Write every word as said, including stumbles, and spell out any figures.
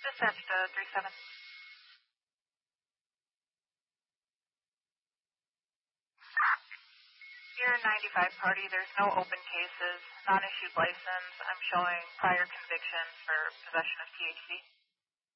Dispatch to three seven. You're a ninety-five party. There's no open cases, non-issued license. I'm showing prior convictions for possession of T H C.